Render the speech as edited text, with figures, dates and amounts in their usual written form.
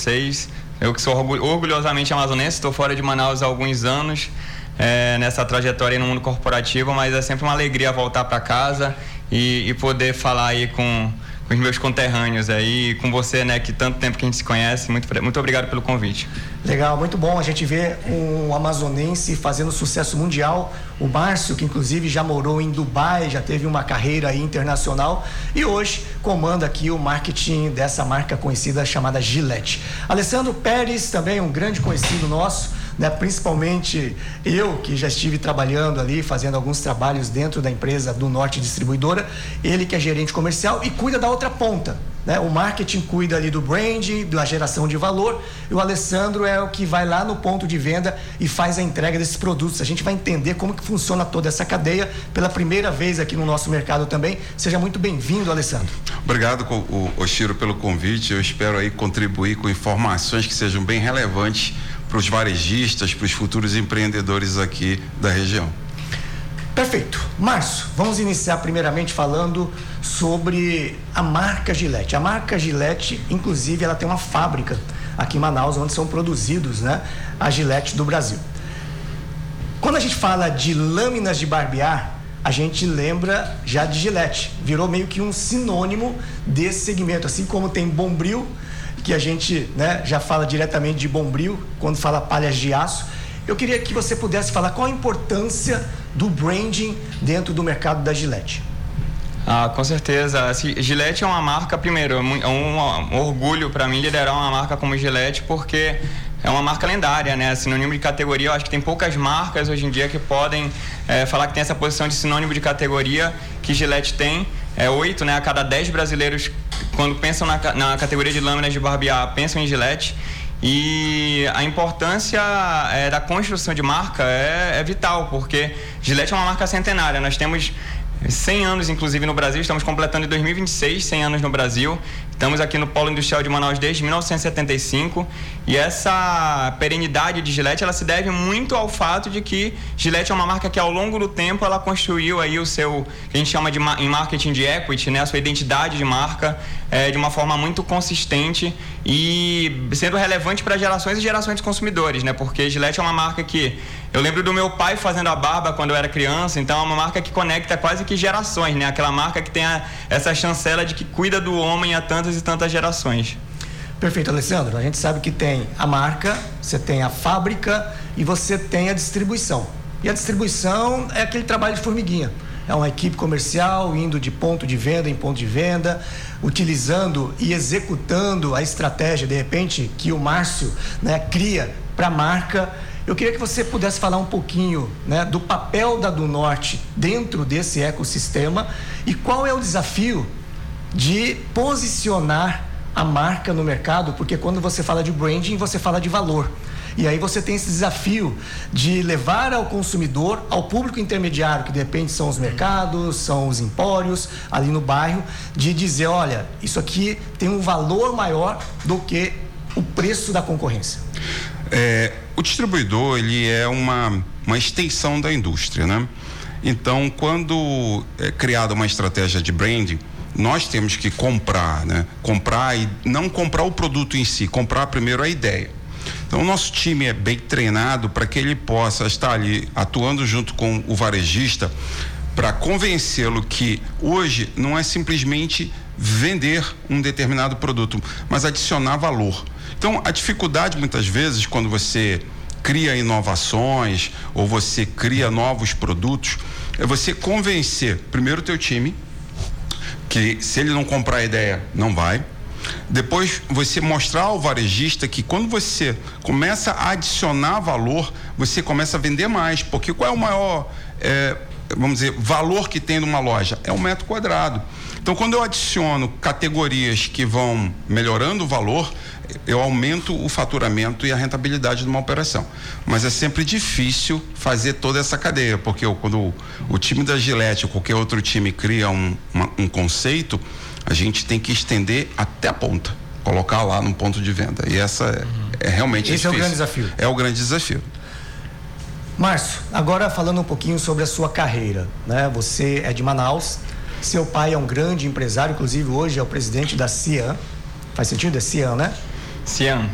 vocês. Eu que sou orgulhosamente amazonense, estou fora de Manaus há alguns anos, nessa trajetória no mundo corporativo, mas é sempre uma alegria voltar para casa e poder falar aí com os meus conterrâneos aí, com você, né, que tanto tempo que a gente se conhece. Muito obrigado pelo convite. Legal, muito bom a gente ver um amazonense fazendo sucesso mundial. O Márcio, que inclusive já morou em Dubai, já teve uma carreira aí internacional e hoje comanda aqui o marketing dessa marca conhecida chamada Gillette. Alessandro Pérez, também um grande conhecido nosso, né? Principalmente eu, que já estive trabalhando ali, fazendo alguns trabalhos dentro da empresa do Norte Distribuidora, ele que é gerente comercial e cuida da outra ponta, né? O marketing cuida ali do branding, da geração de valor, e o Alessandro é o que vai lá no ponto de venda e faz a entrega desses produtos. A gente vai entender como que funciona toda essa cadeia pela primeira vez aqui no nosso mercado também. Seja muito bem-vindo, Alessandro. Obrigado, Oshiro, pelo convite. Eu espero aí contribuir com informações que sejam bem relevantes para os varejistas, para os futuros empreendedores aqui da região. Perfeito. Márcio, vamos iniciar primeiramente falando sobre a marca Gillette. A marca Gillette, inclusive, ela tem uma fábrica aqui em Manaus, onde são produzidos, né, a Gillette do Brasil. Quando a gente fala de lâminas de barbear, a gente lembra já de Gillette. Virou meio que um sinônimo desse segmento, assim como tem Bombril, que a gente, né, já fala diretamente de Bombril quando fala palhas de aço. Eu queria que você pudesse falar qual a importância do branding dentro do mercado da Gillette. Com certeza. Gillette é uma marca, primeiro, é um orgulho para mim liderar uma marca como Gillette, porque é uma marca lendária, né? Sinônimo de categoria. Eu acho que tem poucas marcas hoje em dia que podem falar que tem essa posição de sinônimo de categoria que Gillette tem. 8, né? A cada 10 brasileiros, quando pensam na categoria de lâminas de barbear, pensam em Gillette. E a importância da construção de marca é vital, porque Gillette é uma marca centenária. Nós temos 100 anos, inclusive, no Brasil. Estamos completando em 2026 100 anos no Brasil. Estamos aqui no Polo Industrial de Manaus desde 1975. E essa perenidade de Gillette, ela se deve muito ao fato de que Gillette é uma marca que, ao longo do tempo, ela construiu aí o seu, que a gente chama em marketing de equity, né? A sua identidade de marca, de uma forma muito consistente e sendo relevante para gerações e gerações de consumidores, né? Porque Gillette é uma marca que eu lembro do meu pai fazendo a barba quando eu era criança, então é uma marca que conecta quase que gerações, né? Aquela marca que tem essa chancela de que cuida do homem há tantas e tantas gerações. Perfeito, Alessandro. A gente sabe que tem a marca, você tem a fábrica e você tem a distribuição. E a distribuição é aquele trabalho de formiguinha. É uma equipe comercial indo de ponto de venda em ponto de venda, utilizando e executando a estratégia, de repente, que o Márcio, né, cria para a marca. Eu queria que você pudesse falar um pouquinho, né, do papel da do Norte dentro desse ecossistema e qual é o desafio de posicionar a marca no mercado, porque quando você fala de branding, você fala de valor. E aí você tem esse desafio de levar ao consumidor, ao público intermediário, que de repente são os mercados, são os empórios ali no bairro, de dizer, olha, isso aqui tem um valor maior do que o preço da concorrência. O distribuidor, ele é uma extensão da indústria, né? Então, quando é criada uma estratégia de branding, nós temos que comprar, né? Comprar e não comprar o produto em si, comprar primeiro a ideia. Então, o nosso time é bem treinado para que ele possa estar ali atuando junto com o varejista para convencê-lo que hoje não é simplesmente vender um determinado produto, mas adicionar valor. Então, a dificuldade muitas vezes quando você cria inovações ou você cria novos produtos é você convencer primeiro o teu time que se ele não comprar a ideia, não vai. Depois você mostrar ao varejista que quando você começa a adicionar valor, você começa a vender mais, porque qual é o maior, vamos dizer, valor que tem numa loja? É um metro quadrado. Então, quando eu adiciono categorias que vão melhorando o valor, eu aumento o faturamento e a rentabilidade de uma operação. Mas é sempre difícil fazer toda essa cadeia, porque quando o time da Gillette ou qualquer outro time cria um conceito, a gente tem que estender até a ponta, colocar lá no ponto de venda. E essa é realmente difícil. Esse é o grande desafio. É o grande desafio. Márcio, agora falando um pouquinho sobre a sua carreira, né? Você é de Manaus, seu pai é um grande empresário, inclusive hoje é o presidente da Cian. Faz sentido? É Cian, né? Cian.